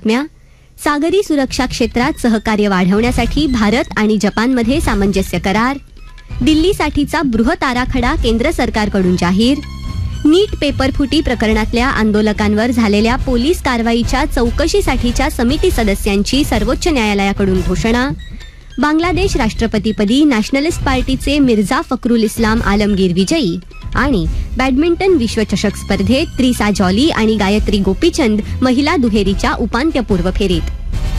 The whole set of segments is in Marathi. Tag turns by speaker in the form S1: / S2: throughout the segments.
S1: बातम्या. सागरी सुरक्षा क्षेत्रात सहकार्य वाढवण्यासाठी भारत आणि जपानमध्ये सामंजस्य करार. दिल्लीसाठीचा बृहत आराखडा केंद्र सरकारकडून जाहीर. नीट पेपरफुटी प्रकरणातल्या आंदोलकांवर झालेल्या पोलीस कारवाईच्या चौकशीसाठीच्या समिती सदस्यांची सर्वोच्च न्यायालयाकडून घोषणा. बांगलादेश राष्ट्रपतीपदी नॅशनलिस्ट पार्टीचे मिर्झा फखरुल इस्लाम आलमगीर विजयी. आणि बॅडमिंटन विश्वचषक स्पर्धेत त्रिसा जॉली आणि गायत्री गोपीचंद महिला दुहेरीच्या उपांत्यपूर्व फेरीत.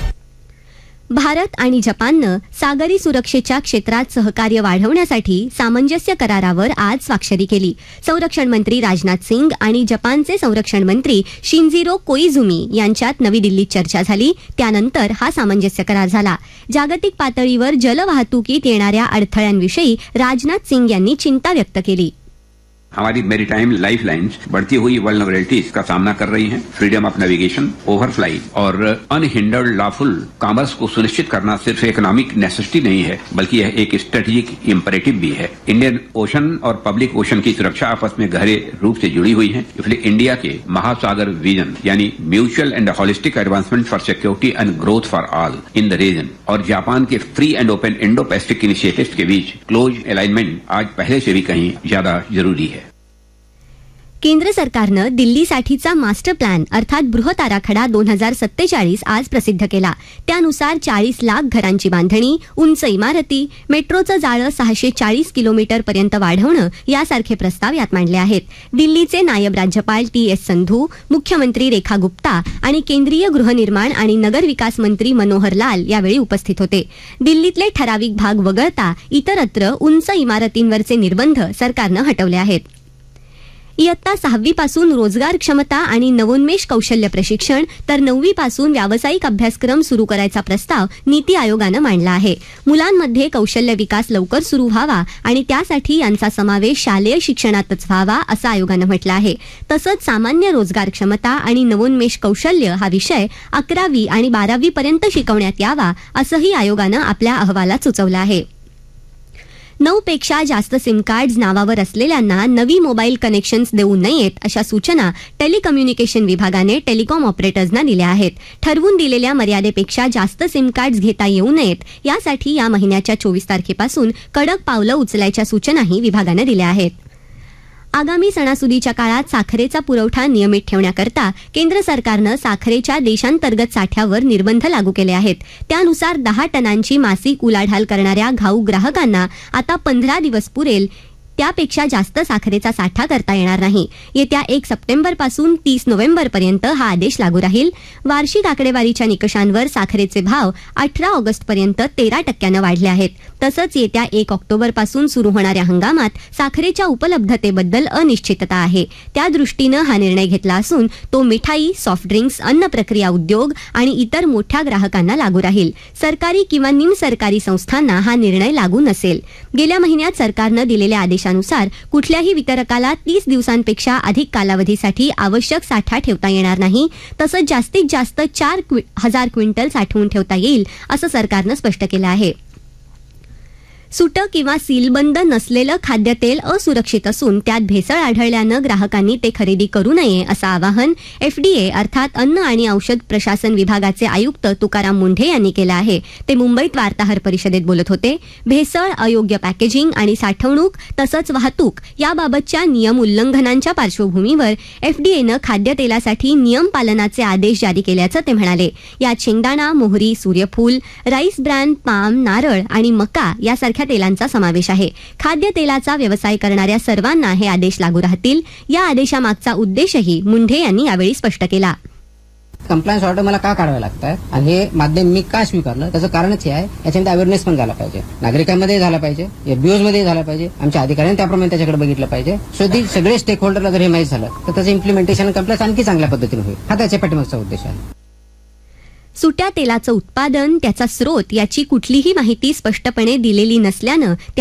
S1: भारत आणि जपाननं सागरी सुरक्षेच्या क्षेत्रात सहकार्य वाढवण्यासाठी सामंजस्य करारावर आज स्वाक्षरी केली. संरक्षण मंत्री राजनाथ सिंग आणि जपानचे संरक्षण मंत्री शिंजिरो कोइझुमी यांच्यात नवी दिल्लीत चर्चा झाली. त्यानंतर हा सामंजस्य करार झाला. जागतिक पातळीवर जलवाहतुकीत येणाऱ्या अडथळ्यांविषयी राजनाथ सिंग यांनी चिंता व्यक्त केली.
S2: हमारी मैरीटाइम लाइफलाइंस बढ़ती हुई वल्नरेबिलिटीज का सामना कर रही हैं. फ्रीडम ऑफ नेविगेशन, ओवरफ्लाइट और अनहिंडर्ड लॉफुल कॉमर्स को सुनिश्चित करना सिर्फ इकोनॉमिक नेसेसिटी नहीं है, बल्कि यह एक स्ट्रेटेजिक इम्परेटिव भी है. इंडियन ओशन और पब्लिक ओशन की सुरक्षा आपस में गहरे रूप से जुड़ी हुई है. इसलिए इंडिया के महासागर विजन यानी mutual end holistic advancement for security end growth for all in the region और जापान के free end open Indo Pacific initiatives के बीच क्लोज अलाइनमेंट आज पहले से भी कहीं ज्यादा जरूरी है.
S1: केंद्र सरकारनं दिल्लीसाठीचा मास्टर प्लॅन अर्थात बृहत आराखडा 2047 आज प्रसिद्ध केला. त्यानुसार 40 लाख घरांची बांधणी, उंच इमारती, मेट्रोचं जाळं 640 किलोमीटरपर्यंत वाढवणं यासारखे प्रस्ताव यात मांडले आहेत. दिल्लीचे नायब राज्यपाल TS संधू, मुख्यमंत्री रेखा गुप्ता आणि केंद्रीय गृहनिर्माण आणि नगरविकास मंत्री मनोहर लाल यावेळी उपस्थित होते. दिल्लीतले ठराविक भाग वगळता इतरत्र उंच इमारतींवरचे निर्बंध सरकारनं हटवले आहेत. इयत्ता 6वी पासून रोजगार क्षमता आणि नवोन्मेष कौशल्य प्रशिक्षण तर 9वी पासून व्यावसायिक अभ्यासक्रम सुरू करायचा प्रस्ताव नीती आयोगानं मांडला आहे. मुलांमध्ये कौशल्य विकास लवकर सुरू व्हावा आणि त्यासाठी यांचा समावेश शालेय शिक्षणातच व्हावा असं आयोगानं म्हटलं आहे. तसंच सामान्य रोजगार क्षमता आणि नवोन्मेष कौशल्य हा विषय 11वी आणि 12वी पर्यंत शिकवण्यात यावा असंही आयोगानं आपल्या अहवालात सुचवलं आहे. 9 पेक्षा जास्त सिम कार्ड्स नावावर असलेल्यांना नवी मोबाईल कनेक्शन्स देऊ नयेत अशा सूचना टेलिकम्युनिकेशन विभागाने टेलिकॉम ऑपरेटर्सना दिल्या आहेत. ठरवून दिलेल्या मर्यादेपेक्षा जास्त सिम कार्ड्स घेता येऊ नयेत यासाठी या महिन्याच्या 24 तारखेपासून कडक पावलं उचलायच्या सूचनाही विभागाने दिल्या आहेत. आगामी सणासुदीच्या काळात साखरेचा पुरवठा नियमित ठेवण्याकरता केंद्र सरकारनं साखरेच्या देशांतर्गत साठ्यावर निर्बंध लागू केले आहेत. त्यानुसार 10 टनांची मासिक उलाढाल करणाऱ्या घाऊक ग्राहकांना आता 15 दिवस पुरेल त्यापेक्षा जास्त साखरेचा साठा करता येणार नाही. येत्या 1 सप्टेंबरपासून 30 नोव्हेंबरपर्यंत हा आदेश लागू राहील. वार्षिक आकडेवारीच्या निकषांवर साखरेचे भाव 18 ऑगस्टपर्यंत 13% वाढले आहेत. तसंच येत्या 1 ऑक्टोबरपासून सुरू होणाऱ्या हंगामात साखरेच्या उपलब्धतेबद्दल अनिश्चितता आहे. त्या दृष्टीनं हा निर्णय घेतला असून तो मिठाई, सॉफ्ट ड्रिंक्स, अन्न प्रक्रिया उद्योग आणि इतर मोठ्या ग्राहकांना लागू राहील. सरकारी किंवा निमसरकारी संस्थांना हा निर्णय लागू नसेल. गेल्या महिन्यात सरकारनं दिलेल्या आदेशानुसार कुठल्याही वितरकाला 30 दिवसांपेक्षा अधिक कालावधीसाठी आवश्यक साठा ठेवता येणार नाही. तसंच जास्तीत जास्त 4,000 क्विंटल साठवून ठेवता येईल असं सरकारनं स्पष्ट केलं आहे. सुटं किंवा सीलबंद नसलेलं खाद्यतेल असुरक्षित असून त्यात भेसळ आढळल्यानं ग्राहकांनी ते खरेदी करू नये असं आवाहन FDA अर्थात अन्न आणि औषध प्रशासन विभागाचे आयुक्त तुकाराम मुंढे यांनी केलं आहे. ते मुंबईत वार्ताहर परिषदेत बोलत होते. भेसळ, अयोग्य पॅकेजिंग आणि साठवणूक तसंच वाहतूक याबाबतच्या नियम उल्लंघनांच्या पार्श्वभूमीवर FDAनं खाद्यतेलासाठी नियम पालनाचे आदेश जारी केल्याचं ते म्हणाले. यात शेंगदाणा, मोहरी, सूर्यफूल, राईस ब्रॅन, पाम, नारळ आणि मका यासारख्या तेलांचा समावेश आहे. खाद्यतेलाचा व्यवसाय करणाऱ्या सर्वांना हे आदेश लागू राहतील. या आदेशामागचा उद्देशही मुंढे यांनी यावेळी स्पष्ट केला.
S3: कंप्लायन्स ऑर्डर मला का काढावे लागतात आणि हे माध्यम मी का स्वीकारलं त्याचं कारणच हे आहे. याच्यामध्ये अवेअरनेस पण झाला पाहिजे, नागरिकांमध्ये झाला पाहिजे, FBOs मध्ये झाला पाहिजे, आमच्या अधिकाऱ्यांनी त्याप्रमाणे त्याच्याकडे बघितलं पाहिजे. सगळे स्टेक होल्डरला जर हे माहीत झालं तर त्याचं इम्प्लिमेंटेशन कंप्लायन्स आणखी चांगल्या पद्धतीने होईल. हा त्याच्या पाठीमागचा उद्देश आहे.
S1: सुट्या तेलाचं उत्पादन, त्याचा स्रोत याची कुठलीही माहिती स्पष्टपणे दिलेली नसल्यानं